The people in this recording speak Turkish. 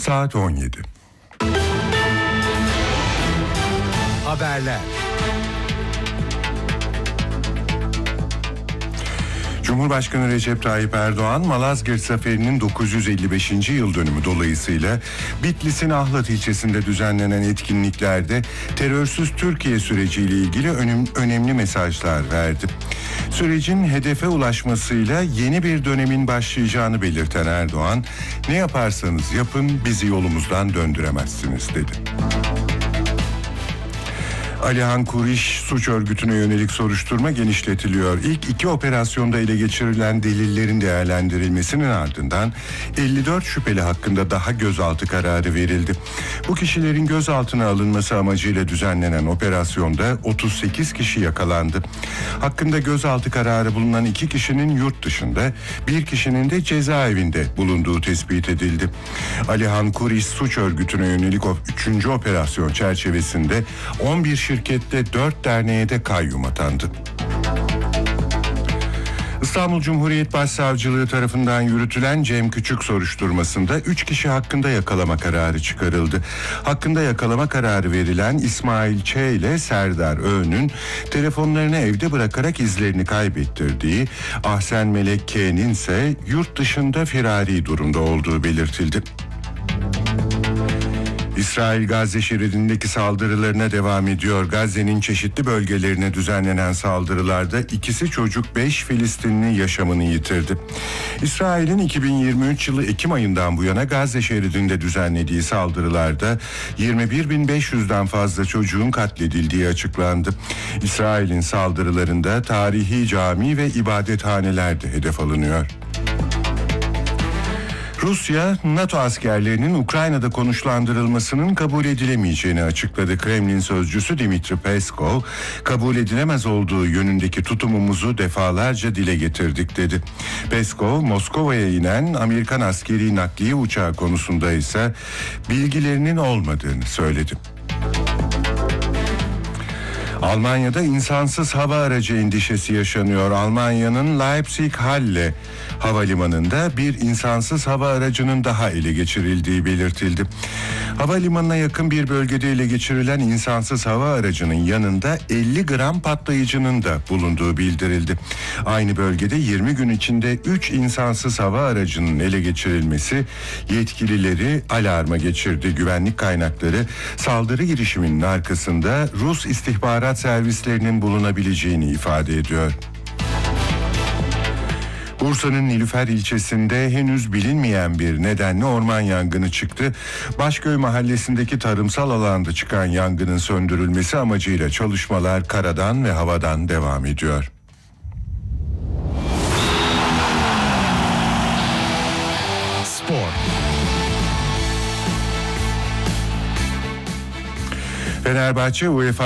Saat 17. Haberler. Cumhurbaşkanı Recep Tayyip Erdoğan, Malazgirt Zaferi'nin 955. yıl dönümü dolayısıyla Bitlis'in Ahlat ilçesinde düzenlenen etkinliklerde terörsüz Türkiye süreciyle ilgili önemli mesajlar verdi. Sürecin hedefe ulaşmasıyla yeni bir dönemin başlayacağını belirten Erdoğan, "Ne yaparsanız yapın bizi yolumuzdan döndüremezsiniz," dedi. Alihan Kuriş suç örgütüne yönelik soruşturma genişletiliyor. İlk 2 operasyonda ele geçirilen delillerin değerlendirilmesinin ardından 54 şüpheli hakkında daha gözaltı kararı verildi. Bu kişilerin gözaltına alınması amacıyla düzenlenen operasyonda 38 kişi yakalandı. Hakkında gözaltı kararı bulunan 2 kişinin yurt dışında, 1 kişinin de cezaevinde bulunduğu tespit edildi. Alihan Kuriş suç örgütüne yönelik 3. operasyon çerçevesinde 11 şirkette 4 derneğe de kayyum atandı. İstanbul Cumhuriyet Başsavcılığı tarafından yürütülen Cem Küçük soruşturmasında 3 kişi hakkında yakalama kararı çıkarıldı. Hakkında yakalama kararı verilen İsmail Ç. ile Serdar Ö'nün telefonlarını evde bırakarak izlerini kaybettirdiği, Ahsen Melek K'nin ise yurt dışında firari durumda olduğu belirtildi. İsrail Gazze şeridindeki saldırılarına devam ediyor. Gazze'nin çeşitli bölgelerine düzenlenen saldırılarda 2'si çocuk, 5 Filistinli yaşamını yitirdi. İsrail'in 2023 yılı Ekim ayından bu yana Gazze şeridinde düzenlediği saldırılarda 21.500'den fazla çocuğun katledildiği açıklandı. İsrail'in saldırılarında tarihi cami ve ibadethaneler de hedef alınıyor. Rusya, NATO askerlerinin Ukrayna'da konuşlandırılmasının kabul edilemeyeceğini açıkladı. Kremlin sözcüsü Dmitri Peskov, "Kabul edilemez olduğu yönündeki tutumumuzu defalarca dile getirdik," dedi. Peskov, Moskova'ya inen Amerikan askeri nakliye uçağı konusunda ise bilgilerinin olmadığını söyledi. Almanya'da insansız hava aracı endişesi yaşanıyor. Almanya'nın Leipzig-Halle havalimanında bir insansız hava aracının daha ele geçirildiği belirtildi. Havalimanına yakın bir bölgede ele geçirilen insansız hava aracının yanında 50 gram patlayıcının da bulunduğu bildirildi. Aynı bölgede 20 gün içinde 3 insansız hava aracının ele geçirilmesi yetkilileri alarma geçirdi. Güvenlik kaynakları saldırı girişiminin arkasında Rus istihbarat servislerinin bulunabileceğini ifade ediyor. Bursa'nın Nilüfer ilçesinde henüz bilinmeyen bir nedenle orman yangını çıktı. Başköy mahallesindeki tarımsal alanda çıkan yangının söndürülmesi amacıyla çalışmalar karadan ve havadan devam ediyor. Spor. Fenerbahçe UEFA